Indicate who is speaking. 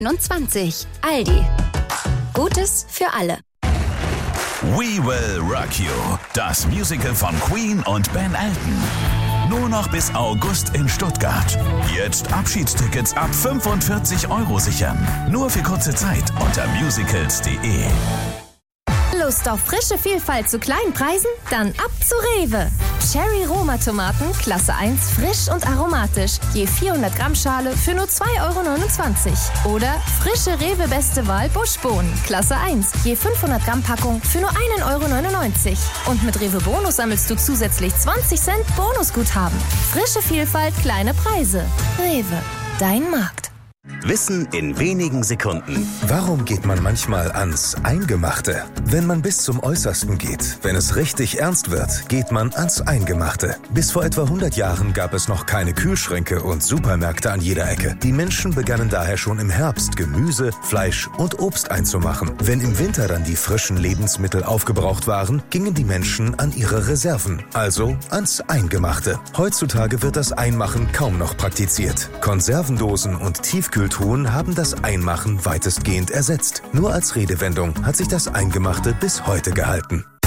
Speaker 1: 29. Aldi. Gutes für alle.
Speaker 2: We Will Rock You, das Musical von Queen und Ben Elton. Nur noch bis August in Stuttgart. Jetzt Abschiedstickets ab 45 € sichern. Nur für kurze Zeit unter musicals.de.
Speaker 1: Lust auf frische Vielfalt zu kleinen Preisen? Dann ab zu Rewe. Cherry Roma Tomaten, Klasse 1, frisch und aromatisch. Je 400 Gramm Schale für nur 2,29 €. Oder frische Rewe Beste Wahl Buschbohnen, Klasse 1, je 500 Gramm Packung für nur 1,99 €. Und mit Rewe Bonus sammelst du zusätzlich 20 Cent Bonusguthaben. Frische Vielfalt, kleine Preise. Rewe, dein Markt.
Speaker 3: Wissen in wenigen Sekunden.
Speaker 4: Warum geht man manchmal ans Eingemachte? Wenn man bis zum Äußersten geht, wenn es richtig ernst wird, geht man ans Eingemachte. Bis vor etwa 100 Jahren gab es noch keine Kühlschränke und Supermärkte an jeder Ecke. Die Menschen begannen daher schon im Herbst Gemüse, Fleisch und Obst einzumachen. Wenn im Winter dann die frischen Lebensmittel aufgebraucht waren, gingen die Menschen an ihre Reserven, also ans Eingemachte. Heutzutage wird das Einmachen kaum noch praktiziert. Konservendosen und Tiefkühltruhen haben das Einmachen weitestgehend ersetzt. Nur als Redewendung hat sich das Eingemachte bis heute gehalten.